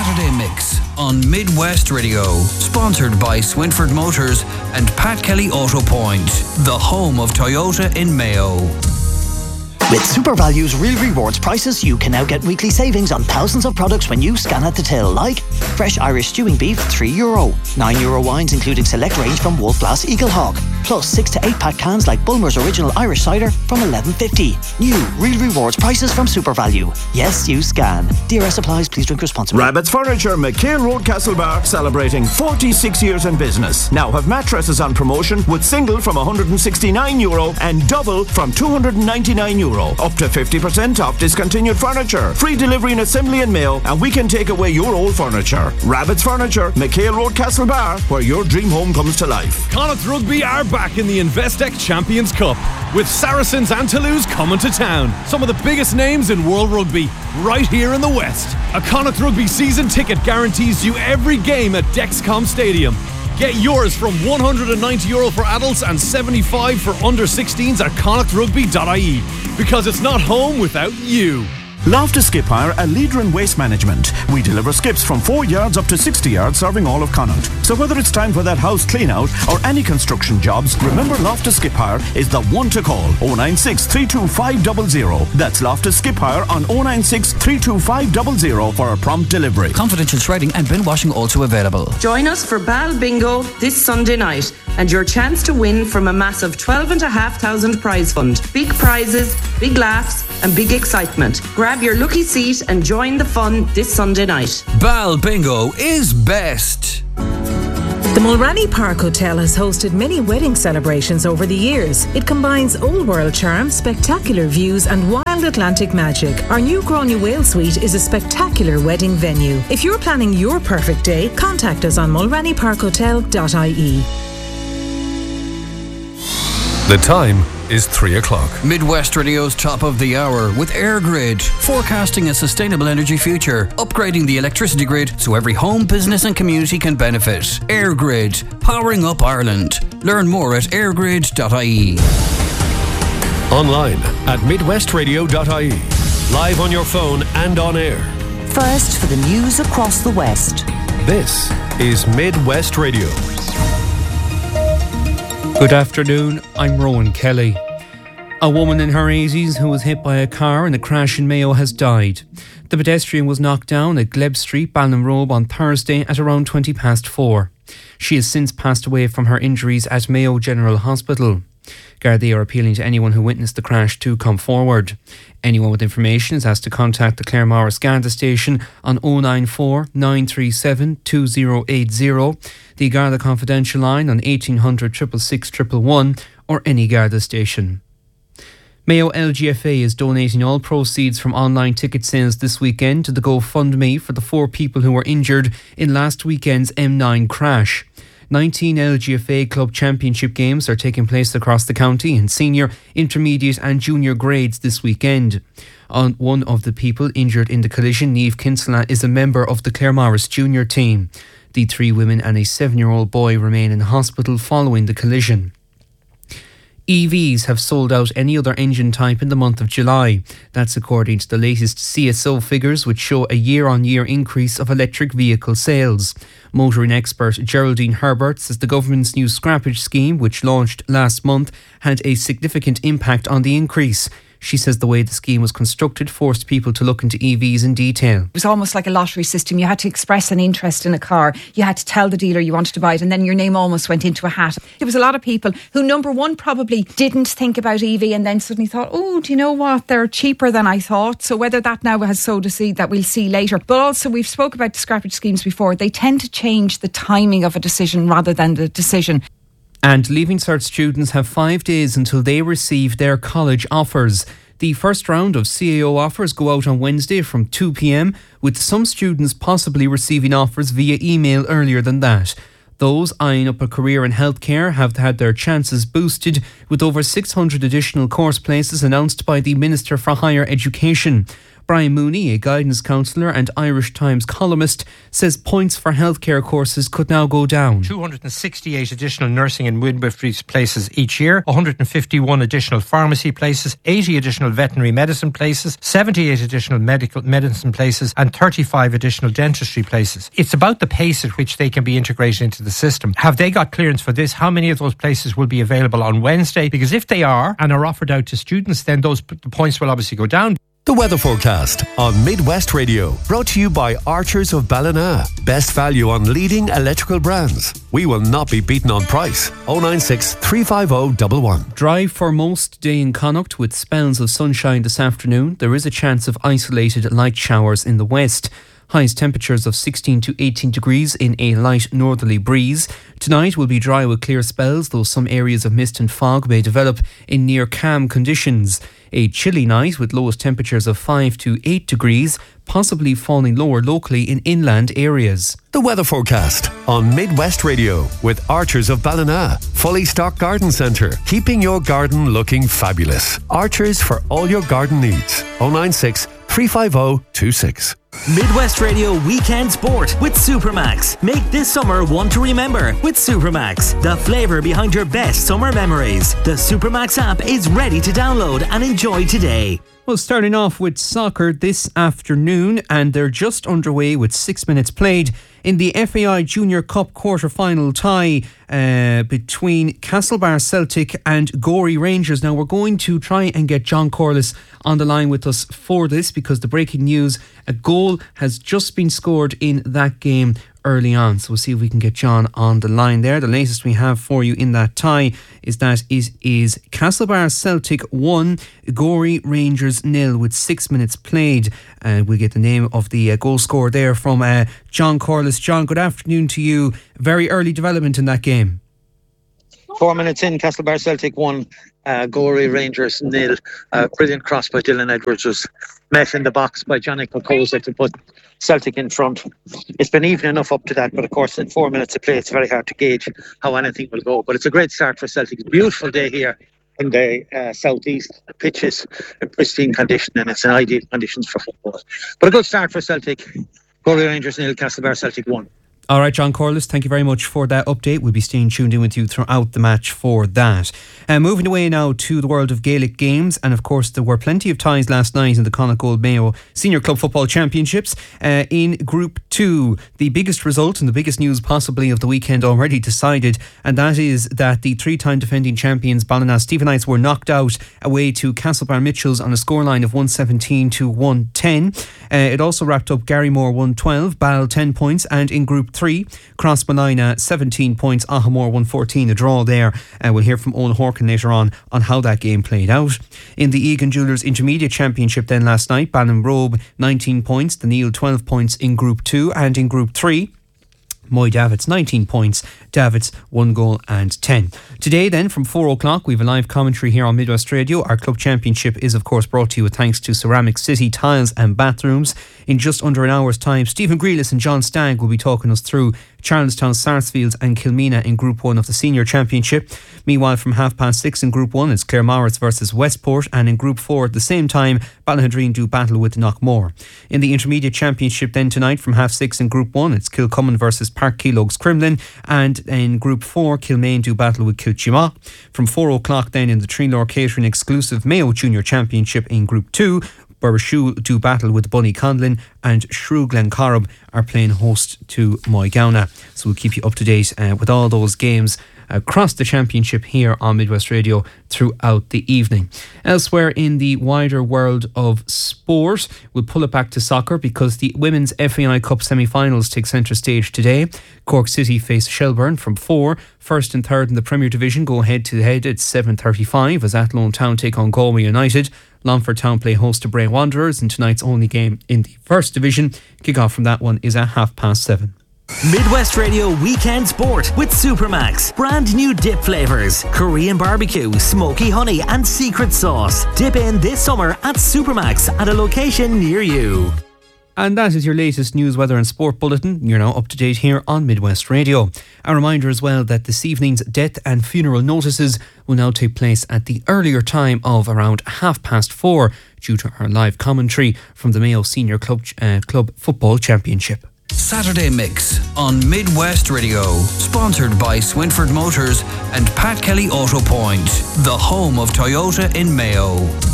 Saturday Mix on Midwest Radio. Sponsored by Swinford Motors and Pat Kelly Auto Point, the home of Toyota in Mayo. With SuperValue's Real Rewards prices, you can now get weekly savings on thousands of products when you scan at the till, like fresh Irish stewing beef, €3. €9 wines including select range from Wolf Blass Eaglehawk. Plus 6 to 8 pack cans like Bulmer's Original Irish Cider from $11.50. New Real Rewards prices from SuperValue. Yes, you scan. DRS applies. Please drink responsibly. Rabbit's Furniture, McHale Road, Castlebar, celebrating 46 years in business. Now have mattresses on promotion with single from €169 and double from €299. Up to 50% off discontinued furniture. Free delivery and assembly in Mayo, and we can take away your old furniture. Rabbit's Furniture, McHale Road, Castlebar, where your dream home comes to life. Connacht Rugby are back in the Investec Champions Cup, with Saracens and Toulouse coming to town. Some of the biggest names in World Rugby, right here in the West. A Connacht Rugby season ticket guarantees you every game at Dexcom Stadium. Get yours from €190 for adults and $75 for under 16s at connachtrugby.ie. Because it's not home without you. Loftus Skip Hire, a leader in waste management. We deliver skips from 4 yards up to 60 yards, serving all of Connacht. So whether it's time for that house clean out or any construction jobs, remember Loftus Skip Hire is the one to call. 096 325 00. That's Loftus Skip Hire on 096 325 00 for a prompt delivery. Confidential shredding and bin washing also available. Join us for Bal Bingo this Sunday night and your chance to win from a massive $12,500 prize fund. Big prizes, big laughs and big excitement. Grab your lucky seat and join the fun this Sunday night. Bal Bingo is best. The Mulranny Park Hotel has hosted many wedding celebrations over the years. It combines old world charm, spectacular views and wild Atlantic magic. Our new Gráinne Whale Suite is a spectacular wedding venue. If you're planning your perfect day, contact us on mulrannyparkhotel.ie. The time is 3 o'clock. Midwest Radio's top of the hour with EirGrid, forecasting a sustainable energy future, upgrading the electricity grid so every home, business and community can benefit. EirGrid, powering up Ireland. Learn more at airgrid.ie. Online at midwestradio.ie. Live on your phone and on air. First for the news across the West. This is Midwest Radio. Good afternoon, I'm Rowan Kelly. A woman in her 80s who was hit by a car in a crash in Mayo has died. The pedestrian was knocked down at Gleb Street, Ballinrobe on Thursday at around 4:20. She has since passed away from her injuries at Mayo General Hospital. Gardaí are appealing to anyone who witnessed the crash to come forward. Anyone with information is asked to contact the Claremorris Garda station on 094 937 2080, the Garda Confidential line on 1800 666 111 or any Garda station. Mayo LGFA is donating all proceeds from online ticket sales this weekend to the GoFundMe for the 4 people who were injured in last weekend's M9 crash. 19 LGFA Club Championship games are taking place across the county in senior, intermediate and junior grades this weekend. One of the people injured in the collision, Niamh Kinsella, is a member of the Claremorris junior team. The 3 women and a 7-year-old boy remain in hospital following the collision. EVs have sold out any other engine type in the month of July. That's according to the latest CSO figures, which show a year-on-year increase of electric vehicle sales. Motoring expert Geraldine Herbert says the government's new scrappage scheme, which launched last month, had a significant impact on the increase. She says the way the scheme was constructed forced people to look into EVs in detail. It was almost like a lottery system. You had to express an interest in a car. You had to tell the dealer you wanted to buy it, and then your name almost went into a hat. There was a lot of people who, number one, probably didn't think about EV and then suddenly thought, oh, do you know what? They're cheaper than I thought. So whether that now has sowed a seed that we'll see later. But also, we've spoke about the scrappage schemes before. They tend to change the timing of a decision rather than the decision. And Leaving Cert students have 5 days until they receive their college offers. The first round of CAO offers go out on Wednesday from 2 p.m, with some students possibly receiving offers via email earlier than that. Those eyeing up a career in healthcare have had their chances boosted, with over 600 additional course places announced by the Minister for Higher Education. Brian Mooney, a guidance counsellor and Irish Times columnist, says points for healthcare courses could now go down. 268 additional nursing and midwifery places each year, 151 additional pharmacy places, 80 additional veterinary medicine places, 78 additional medical medicine places and 35 additional dentistry places. It's about the pace at which they can be integrated into the system. Have they got clearance for this? How many of those places will be available on Wednesday? Because if they are and are offered out to students, then the points will obviously go down. The weather forecast on Midwest Radio, brought to you by Archers of Ballina. Best value on leading electrical brands. We will not be beaten on price. 096 350 111. Dry for most day in Connacht with spells of sunshine this afternoon. There is a chance of isolated light showers in the west. Highest temperatures of 16 to 18 degrees in a light northerly breeze. Tonight will be dry with clear spells, though some areas of mist and fog may develop in near calm conditions. A chilly night with lowest temperatures of 5 to 8 degrees, possibly falling lower locally in inland areas. The weather forecast on Midwest Radio with Archers of Ballina. Fully stocked garden centre, keeping your garden looking fabulous. Archers for all your garden needs. 096 350 26. Midwest Radio Weekend Sport with Supermax. Make this summer one to remember with Supermax. The flavour behind your best summer memories. The Supermax app is ready to download and enjoy today. Well, starting off with soccer this afternoon, and they're just underway with 6 minutes played in the FAI Junior Cup quarter-final tie between Castlebar Celtic and Gorey Rangers. Now, we're going to try and get John Corliss on the line with us for this, because the breaking news, a goal has just been scored in that game early on. So we'll see if we can get John on the line there. The latest we have for you in that tie is that it is Castlebar Celtic 1, Gorey Rangers 0 with 6 minutes played. We'll get the name of the goal scorer there from John Corliss. John, good afternoon to you. Very early development in that game. 4 minutes in, Castlebar Celtic 1, Gorey Rangers 0. Brilliant cross by Dylan Edwards was met in the box by Johnny Kokoza to put Celtic in front. It's been even enough up to that, but of course in 4 minutes of play it's very hard to gauge how anything will go. But it's a great start for Celtic. It's a beautiful day here in the southeast. The pitch is in pristine condition and it's in ideal conditions for football. But a good start for Celtic. Gorey Rangers 0, Castlebar Celtic 1. All right, John Corliss, thank you very much for that update. We'll be staying tuned in with you throughout the match for that. Moving away now to the world of Gaelic games, and of course there were plenty of ties last night in the Connacht Gold Mayo Senior Club Football Championships. In Group 2, the biggest result and the biggest news possibly of the weekend already decided, and that is that the three-time defending champions Ballina Stephenites were knocked out away to Castlebar Mitchells on a scoreline of 117 to 110. It also wrapped up Garrymore 112, Ball 10 points, and in Group 3, Crossmolina 17 points, Ahamore 114, a draw there. We'll hear from Owen Horkin later on how that game played out. In the Egan Jewellers Intermediate Championship then last night, Ballinrobe 19 points, the Neil 12 points in Group 2, and in Group 3, Moy Davids 19 points, Davids 1 goal and 10. Today then from 4 o'clock we have a live commentary here on Midwest Radio. Our club championship is of course brought to you with thanks to Ceramic City Tiles and Bathrooms. In just under an hour's time, Stephen Grealis and John Stagg will be talking us through Charlestown, Sarsfields and Kilmena in Group 1 of the Senior Championship. Meanwhile, from 6:30 in Group 1, it's Clare Maurice versus Westport, and in Group 4 at the same time, Ballynhadreen do battle with Knockmore. In the Intermediate Championship then tonight from 6:30 in Group 1, it's Kilcummin versus Park Keelogs Crumlin, and in Group 4, Kilmaine do battle with Kilchima. From 4 o'clock then in the Trinlor Catering exclusive Mayo Junior Championship in Group 2, Burrishoe do battle with Bunny Conlin, and Shrew Glencorrib are playing host to Moygownagh. So we'll keep you up to date with all those games across the championship here on Midwest Radio throughout the evening. Elsewhere in the wider world of sport, we'll pull it back to soccer because the Women's FAI Cup semi-finals take centre stage today. Cork City face Shelbourne from 4. First and third in the Premier Division go head to head at 7:35 as Athlone Town take on Galway United. Longford Town play host to Bray Wanderers in tonight's only game in the First Division. Kick-off from that one is at 7:30. Midwest Radio Weekend Sport with Supermax. Brand new dip flavours, Korean barbecue, smoky honey and secret sauce. Dip in this summer at Supermax at a location near you. And that is your latest news, weather and sport bulletin. You're now up to date here on Midwest Radio. A reminder as well that this evening's death and funeral notices will now take place at the earlier time of around 4:30 due to our live commentary from the Mayo Senior Club Football Championship. Saturday Mix on Midwest Radio, sponsored by Swinford Motors and Pat Kelly Auto Point, the home of Toyota in Mayo.